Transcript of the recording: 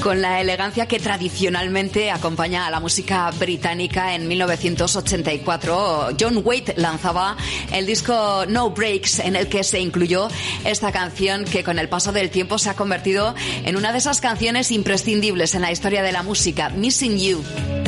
con la elegancia que tradicionalmente acompaña a la música británica. En 1984, John Waite lanzaba el disco No Breaks, en el que se incluyó esta canción que con el paso del tiempo se ha convertido en una de esas canciones imprescindibles en la historia de la música, Missing You.